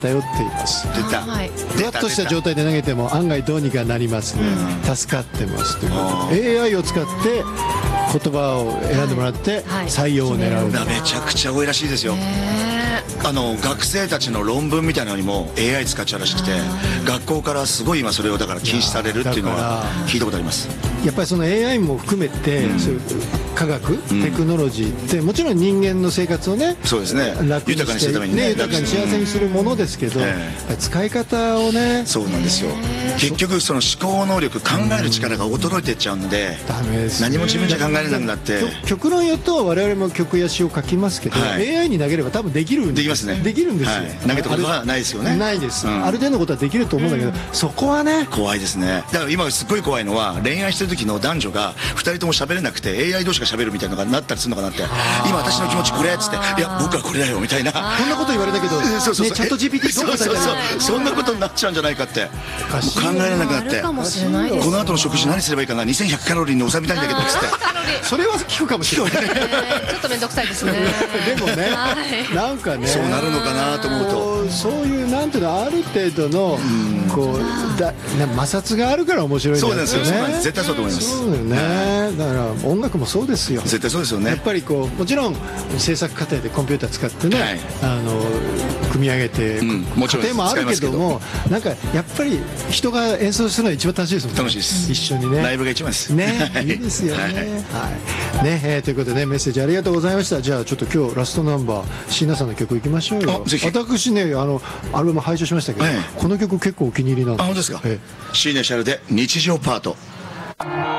だよって言います。 出た。 ふわっとした状態で投げても案外どうにかなりますね。助かってますということで AI を使って言葉を選んでもらって採用を狙う。 めちゃくちゃ多いらしいですよ。学生たちの論文みたいなのにも AI 使っちゃうらしくて、学校からすごい今それをだから禁止されるっていうのは聞いたことあります。 やっぱりその AI も含めて、そういう科学、テクノロジーってもちろん人間の生活をね、 そうですね、 楽にして豊かにするためにね、 豊かに幸せにするものですけど、使い方をね、 そうなんですよ。結局その思考能力、考える力が衰えていっちゃうんで、 ダメですね。 何も自分じゃ考えれなくなって、 極論言うと我々も曲や詩を書きますけど、AI に投げれば多分できるんです。 できますね。 できるんですよ。 投げたことはないですよね。 ないです。ある程度のことはできると思うんだけど、そこはね、 怖いですね。だから今すごい怖いのは、恋愛してる時の男女が2人とも喋れなくて AI 同士が喋るみたいなのがなったりするのかなって。今私の気持ちこれっつって、いや僕はこれだよみたいな、 こんなこと言われたけど、チャット GPT どう答えたらそんなことになっちゃうんじゃないかって考えられなくなって、この後の食事何すればいいかな、2100カロリーに収めたいんだけどっつって、 それは聞くかもしれない。 ちょっと面倒くさいですね。 でもね、なんかね、 そうなるのかなと思うと、 そういうなんていうの、ある程度のこう摩擦があるから面白いんですよね。 そうなんですよ。絶対そうと思います。 そうだよね。だから音楽もそうですよ。 絶対そうですよね。 やっぱりこうもちろん制作過程でコンピューター使ってね、組み上げて過程もあるけども、なんかやっぱり人が演奏するのが一番楽しいですもんね。 楽しいです。 一緒にね。 ライブが一番です。 ね、いいですよね。はい。ね、ということでメッセージありがとうございました。じゃあちょっと今日ラストナンバー椎名さんの曲いきましょうよ。私ね、アルバム拝聴しましたけど、この曲結構お気に入りなんです。 あ、本当ですか。椎名シャルで日常パート。